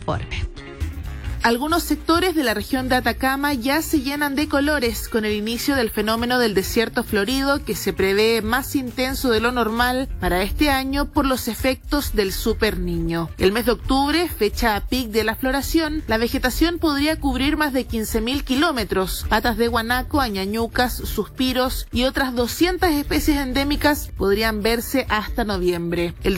informe. Algunos sectores de la región de Atacama ya se llenan de colores con el inicio del fenómeno del desierto florido, que se prevé más intenso de lo normal para este año por los efectos del Super Niño. El mes de octubre, fecha a pic de la floración, la vegetación podría cubrir más de 15.000 kilómetros. Patas de guanaco, añañucas, suspiros y otras 200 especies endémicas podrían verse hasta noviembre. El